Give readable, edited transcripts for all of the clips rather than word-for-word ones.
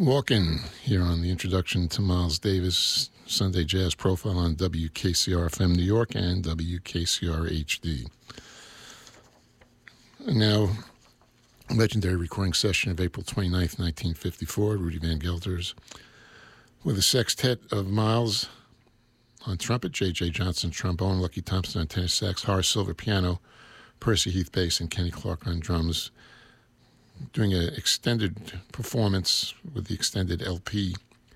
Walking here on the introduction to Miles Davis Sunday Jazz Profile on WKCR-FM New York and WKCR-HD. And now, legendary recording session of April 29th, 1954, Rudy Van Gelder's, with a sextet of Miles on trumpet, J.J. Johnson trombone, Lucky Thompson on tenor sax, Horace Silver piano, Percy Heath bass, and Kenny Clark on drums, doing an extended performance with the extended LP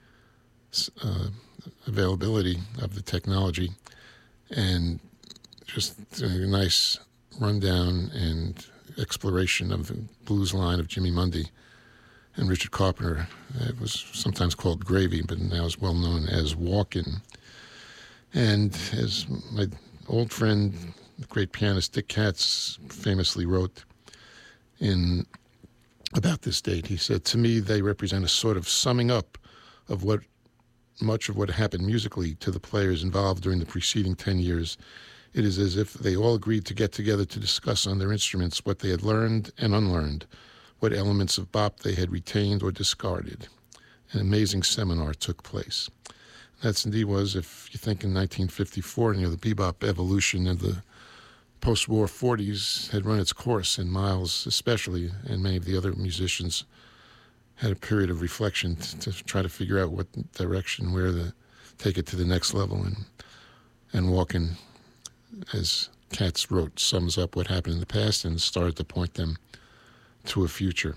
availability of the technology, and just a nice rundown and exploration of the blues line of Jimmy Mundy and Richard Carpenter. It was sometimes called Gravy, but now is well known as Walkin'. And as my old friend, the great pianist Dick Katz, famously wrote in about this date, he said, "To me, they represent a sort of summing up of much of what happened musically to the players involved during the preceding 10 years. It is as if they all agreed to get together to discuss on their instruments what they had learned and unlearned, what elements of bop they had retained or discarded. An amazing seminar took place." That's indeed was, if you think in 1954, the bebop evolution of the post-war 40s had run its course, and Miles especially, and many of the other musicians, had a period of reflection to try to figure out what direction, where to take it to the next level. And Walkin', as Katz wrote, sums up what happened in the past and started to point them to a future.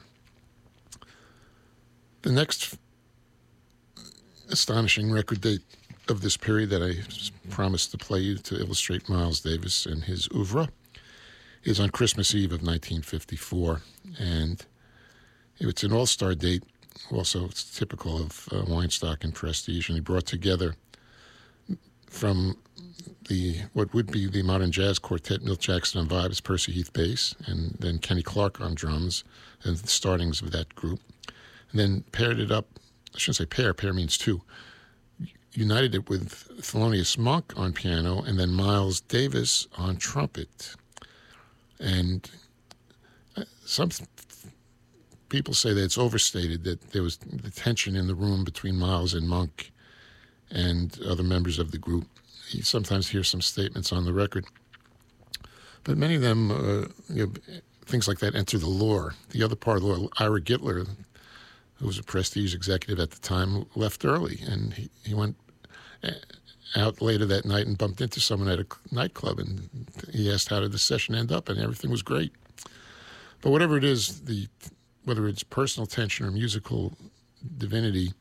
The next astonishing record date of this period that I promised to play you to illustrate Miles Davis and his oeuvre is on Christmas Eve of 1954, and it's an all-star date. Also, it's typical of Weinstock and Prestige, and he brought together from what would be the modern jazz quartet, Milt Jackson on vibes, Percy Heath bass, and then Kenny Clark on drums, and the startings of that group, and then paired it up. I shouldn't say pair means two. United it with Thelonious Monk on piano and then Miles Davis on trumpet. And some people say that it's overstated, that there was the tension in the room between Miles and Monk and other members of the group. You sometimes hear some statements on the record. But many of them, things like that enter the lore. The other part of the lore, Ira Gitler, who was a Prestige executive at the time, left early, and he went out later that night and bumped into someone at a nightclub, and he asked how did the session end up, and everything was great. But whatever it is, whether it's personal tension or musical divinity,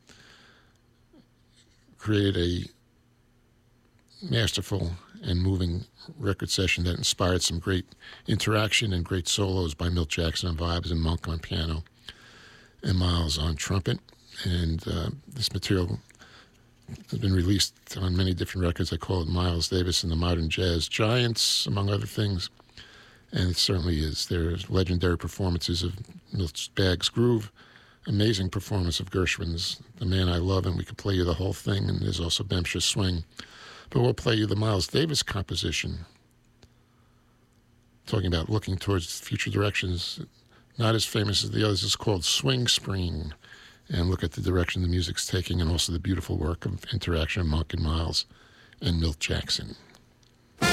created a masterful and moving record session that inspired some great interaction and great solos by Milt Jackson on vibes and Monk on piano and Miles on trumpet. And this material has been released on many different records. I call it Miles Davis and the Modern Jazz Giants, among other things. And it certainly is. There's legendary performances of Milt Bag's Groove, amazing performance of Gershwin's The Man I Love, and we could play you the whole thing, and there's also Bemsha Swing. But we'll play you the Miles Davis composition, talking about looking towards future directions, not as famous as the others. It's called Swing Spring, and look at the direction the music's taking and also the beautiful work of interaction of Monk and Miles and Milt Jackson.